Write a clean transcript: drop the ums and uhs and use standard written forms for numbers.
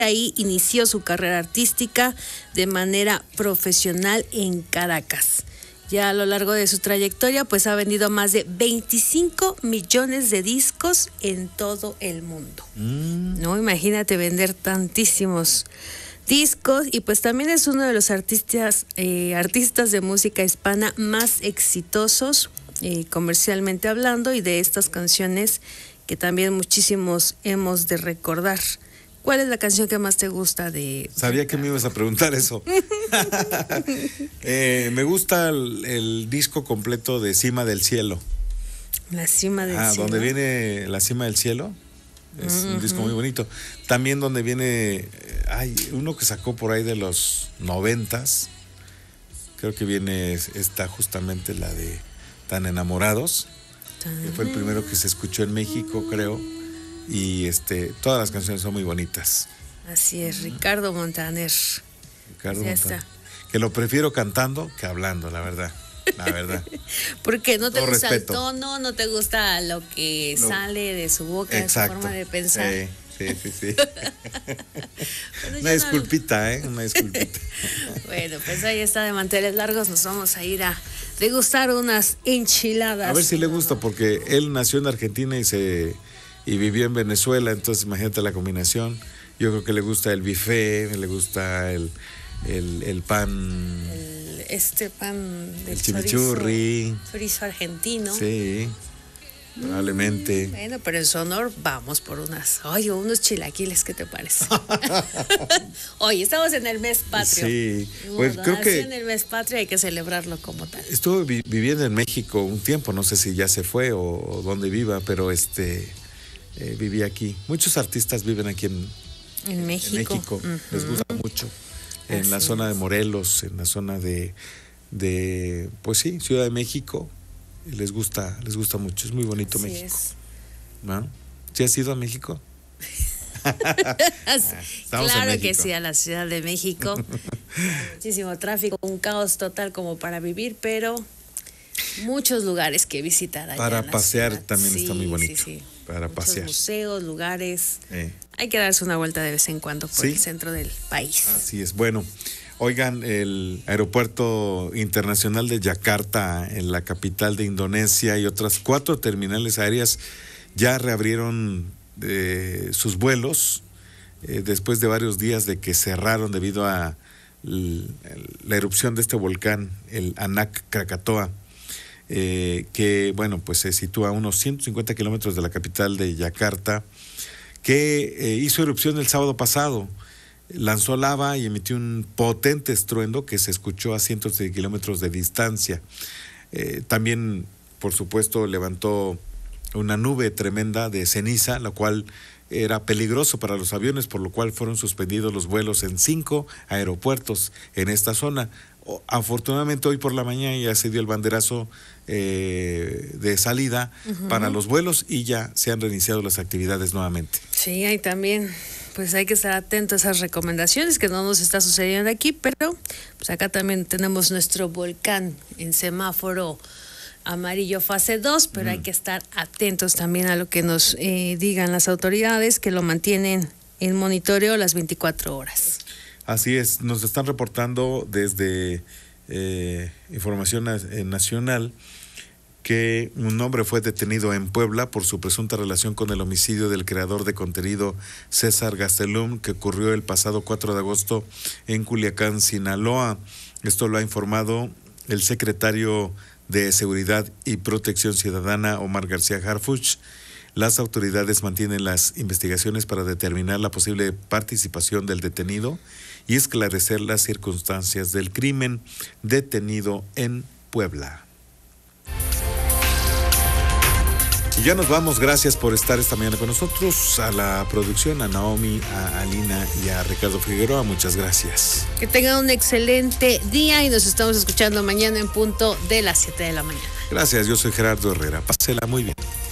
ahí inició su carrera artística de manera profesional en Caracas. Ya a lo largo de su trayectoria, pues ha vendido más de 25 millones de discos en todo el mundo. No, imagínate vender tantísimos discos, y pues también es uno de los artistas de música hispana más exitosos comercialmente hablando, y de estas canciones que también muchísimos hemos de recordar. ¿Cuál es la canción que más te gusta de...? Sabía que me ibas a preguntar eso. Me gusta el disco completo de Cima del Cielo. La Cima del Cielo. Donde viene La Cima del Cielo. Es un disco muy bonito. También donde viene... Hay uno que sacó por ahí de los 90s. Creo que viene esta justamente la de Tan Enamorados. Que fue el primero que se escuchó en México, creo. Y todas las canciones son muy bonitas. Así es, Ricardo Montaner. Está. Que lo prefiero cantando que hablando, la verdad. ¿Por qué? ¿No te gusta respeto. El tono? ¿No te gusta lo que sale de su boca, exacto, de su forma de pensar? Sí. Una disculpita, Una disculpita. Bueno, pues ahí está, de manteles largos. Nos vamos a ir a degustar unas enchiladas. A ver si le gusta, porque él nació en Argentina y vivió en Venezuela, entonces imagínate la combinación. Yo creo que le gusta el bife, le gusta el pan, pan del el chimichurri, chorizo argentino. Sí, probablemente. Bueno, pero en su honor vamos por unos chilaquiles, ¿qué te parece? Oye, estamos en el mes patrio. Sí, pues creo que en el mes patrio hay que celebrarlo como tal. Estuve viviendo en México un tiempo, no sé si ya se fue o dónde viva, pero viví aquí. Muchos artistas viven aquí en México. Les gusta mucho. En la zona de Morelos, en la zona de pues sí, Ciudad de México, les gusta mucho. Es muy bonito así México. Es. ¿No? ¿Sí has ido a México? Claro que sí, a la Ciudad de México. Muchísimo tráfico, un caos total como para vivir, pero muchos lugares que visitar allá. Para pasear ciudad. También está muy bonito. Sí. Para muchos pasear. Museos, lugares. Hay que darse una vuelta de vez en cuando por el centro del país. Así es. Bueno, oigan, el Aeropuerto Internacional de Yakarta, en la capital de Indonesia, y otras 4 terminales aéreas ya reabrieron sus vuelos después de varios días de que cerraron debido a la erupción de este volcán, el Anak Krakatoa. Que bueno, pues se sitúa a unos 150 kilómetros de la capital de Yakarta, que hizo erupción el sábado pasado, lanzó lava y emitió un potente estruendo que se escuchó a cientos de kilómetros de distancia. También, por supuesto, levantó una nube tremenda de ceniza, la cual era peligroso para los aviones, por lo cual fueron suspendidos los vuelos en 5 aeropuertos en esta zona. Afortunadamente hoy por la mañana ya se dio el banderazo de salida para los vuelos y ya se han reiniciado las actividades nuevamente. Sí, hay también, pues hay que estar atentos a esas recomendaciones, que no nos está sucediendo aquí, pero pues acá también tenemos nuestro volcán en semáforo amarillo fase 2, pero hay que estar atentos también a lo que nos digan las autoridades, que lo mantienen en monitoreo las 24 horas. Así es, nos están reportando desde Información Nacional que un hombre fue detenido en Puebla por su presunta relación con el homicidio del creador de contenido César Gastelum, que ocurrió el pasado 4 de agosto en Culiacán, Sinaloa. Esto lo ha informado el secretario de Seguridad y Protección Ciudadana, Omar García Harfuch. Las autoridades mantienen las investigaciones para determinar la posible participación del detenido y esclarecer las circunstancias del crimen detenido en Puebla. Y ya nos vamos, gracias por estar esta mañana con nosotros, a la producción, a Naomi, a Alina y a Ricardo Figueroa, muchas gracias. Que tengan un excelente día y nos estamos escuchando mañana en punto de las 7 de la mañana. Gracias, yo soy Gerardo Herrera, pásela muy bien.